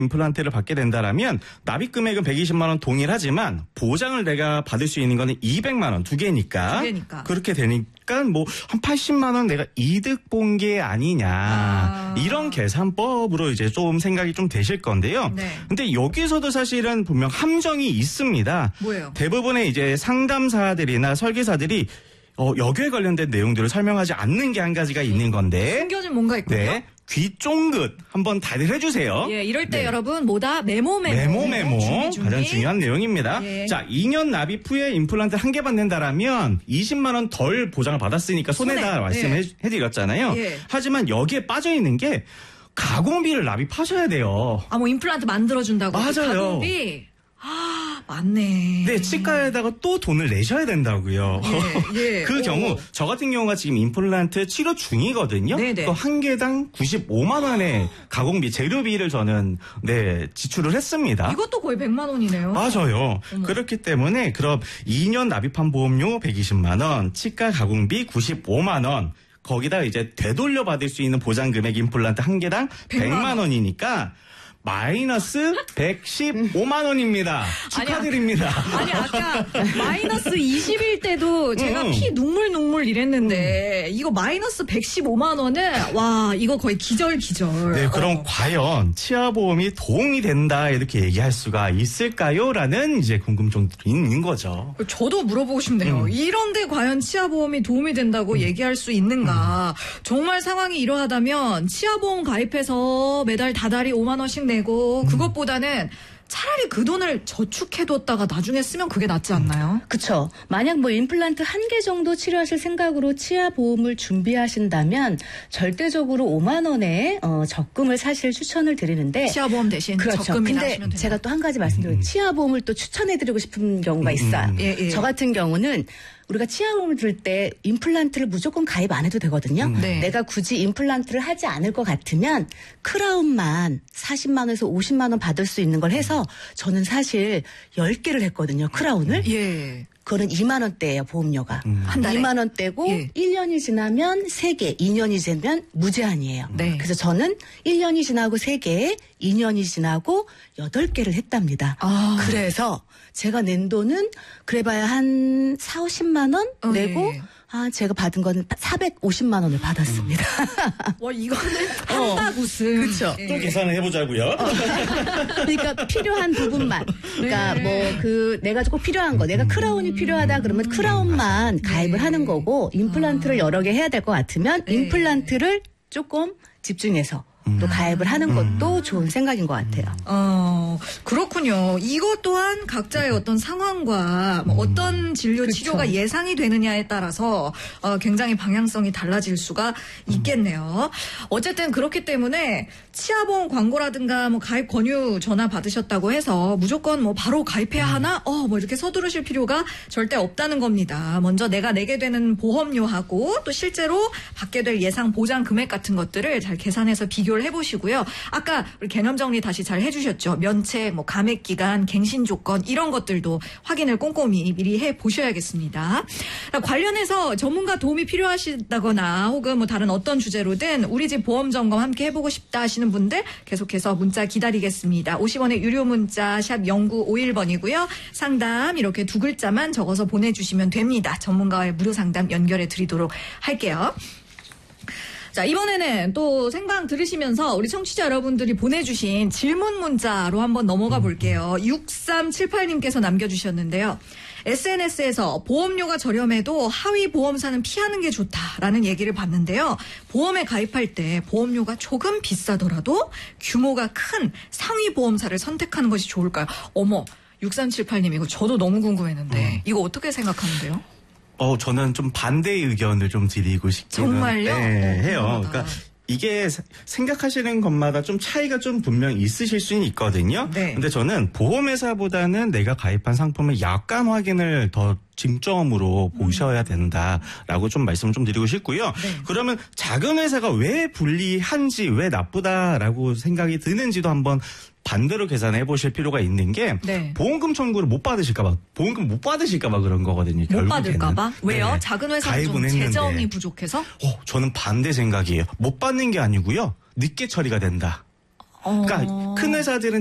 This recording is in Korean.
임플란트를 받게 된다라면 납입 금액은 120만 원 동일하지만 보장을 내가 받을 수 있는 거는 200만 원 두 개니까. 그렇게 되니까 뭐 한 80만 원 내가 이득 본 게 아니냐. 이런 계산법으로 이제 좀 생각이 좀 되실 건데요. 네. 근데 여기서도 사실은 분명 함정이 있습니다. 뭐예요? 대부분의 이제 상담사들이나 설계사들이 여기에 관련된 내용들을 설명하지 않는 게 한 가지가 있는 건데. 숨겨진 뭔가 있군요. 네. 귀 쫑긋 한번 다들 해주세요. 예, 이럴 때 네. 여러분 뭐다? 메모. 준비. 가장 중요한 내용입니다. 예. 자, 2년 납입 후에 임플란트 한 개 받는다라면 20만 원 덜 보장을 받았으니까 손해다 말씀해드렸잖아요. 예. 하지만 여기에 빠져있는 게 가공비를 납입하셔야 돼요. 뭐 임플란트 만들어준다고. 맞아요. 가공비. 맞네. 네, 치과에다가 또 돈을 내셔야 된다고요. 예. 그 경우 저 같은 경우가 지금 임플란트 치료 중이거든요. 네네. 그 한 개당 95만 원의 가공비 재료비를 저는 지출을 했습니다. 이것도 거의 100만 원이네요. 맞아요. 그렇기 때문에 그럼 2년 납입한 보험료 120만 원, 치과 가공비 95만 원. 거기다 이제 되돌려 받을 수 있는 보장 금액 임플란트 한 개당 100만 원이니까 마이너스 115만 원입니다. 축하드립니다. 아니 아까 마이너스 20일 때도 제가 피 눈물 이랬는데 이거 마이너스 115만 원은 와 이거 거의 기절. 네, 그럼 과연 치아보험이 도움이 된다 이렇게 얘기할 수가 있을까요?라는 이제 궁금증이 있는 거죠. 저도 물어보고 싶네요. 이런데 과연 치아보험이 도움이 된다고 얘기할 수 있는가? 정말 상황이 이러하다면 치아보험 가입해서 매달 다달이 5만 원씩 내고 그것보다는 차라리 그 돈을 저축해뒀다가 나중에 쓰면 그게 낫지 않나요? 그렇죠. 만약 뭐 임플란트 한 개 정도 치료하실 생각으로 치아보험을 준비하신다면 절대적으로 5만 원의 적금을 사실 추천을 드리는데 치아보험 대신 그렇죠. 적금이나 근데 하시면 제가 또 한 가지 말씀드려요. 치아보험을 또 추천해드리고 싶은 경우가 있어요. 저 같은 경우는 우리가 치아보험을 들을 때 임플란트를 무조건 가입 안 해도 되거든요. 네. 내가 굳이 임플란트를 하지 않을 것 같으면 크라운만 40만 원에서 50만 원 받을 수 있는 걸 해서 저는 사실 10개를 했거든요. 크라운을. 예. 그거는 2만 원대예요, 보험료가. 한 달에? 2만 원대고 1년이 지나면 3개, 2년이 지나면 무제한이에요. 네. 그래서 저는 1년이 지나고 3개, 2년이 지나고 8개를 했답니다. 그래서 제가 낸 돈은 그래봐야 한 4, 50만 원 내고 제가 받은 거는 450만 원을 받았습니다. 와 이거는 한바구스. 그렇죠. 또 계산을 해보자고요. 그러니까 필요한 부분만. 그러니까 내가 꼭 필요한 거. 내가 크라운이 필요하다 그러면 크라운만 가입을 하는 거고 임플란트를 여러 개 해야 될 것 같으면 임플란트를 조금 집중해서 또 가입을 하는 것도 좋은 생각인 것 같아요. 그렇군요. 이것 또한 각자의 어떤 상황과 뭐 어떤 진료 치료가 예상이 되느냐에 따라서 굉장히 방향성이 달라질 수가 있겠네요. 어쨌든 그렇기 때문에 치아보험 광고라든가 뭐 가입 권유 전화 받으셨다고 해서 무조건 뭐 바로 가입해야 하나? 뭐 이렇게 서두르실 필요가 절대 없다는 겁니다. 먼저 내가 내게 되는 보험료하고 또 실제로 받게 될 예상 보장 금액 같은 것들을 잘 계산해서 비교를 해보시고요. 아까 우리 개념 정리 다시 잘 해주셨죠. 면책, 뭐 감액 기간, 갱신 조건 이런 것들도 확인을 꼼꼼히 미리 해보셔야겠습니다. 관련해서 전문가 도움이 필요하시다거나 혹은 뭐 다른 어떤 주제로든 우리 집 보험 점검 함께 해보고 싶다 하시는 분들 계속해서 문자 기다리겠습니다. 50원의 유료 문자 샵 0951번이고요. 상담 이렇게 두 글자만 적어서 보내주시면 됩니다. 전문가와의 무료 상담 연결해 드리도록 할게요. 자, 이번에는 또 생방 들으시면서 우리 청취자 여러분들이 보내주신 질문 문자로 한번 넘어가 볼게요. 6378님께서 남겨주셨는데요. SNS에서 보험료가 저렴해도 하위 보험사는 피하는 게 좋다라는 얘기를 봤는데요. 보험에 가입할 때 보험료가 조금 비싸더라도 규모가 큰 상위 보험사를 선택하는 것이 좋을까요? 어머, 6378님 이거 저도 너무 궁금했는데 이거 어떻게 생각하는데요? 저는 좀 반대의 의견을 좀 드리고 싶기는 정말요? 해요. 그러니까 이게 생각하시는 것마다 좀 차이가 좀 분명 있으실 수는 있거든요. 네. 근데 저는 보험회사보다는 내가 가입한 상품의 약관 확인을 더 중점으로 보셔야 된다라고 좀 말씀을 좀 드리고 싶고요. 네. 그러면 작은 회사가 왜 불리한지 왜 나쁘다라고 생각이 드는지도 한번 반대로 계산해 보실 필요가 있는 게 보험금 청구를 못 받으실까 봐 그런 거거든요. 못 받을까 봐? 왜요? 네. 작은 회사는 좀 재정이 부족해서? 저는 반대 생각이에요. 못 받는 게 아니고요. 늦게 처리가 된다. 그러니까 큰 회사들은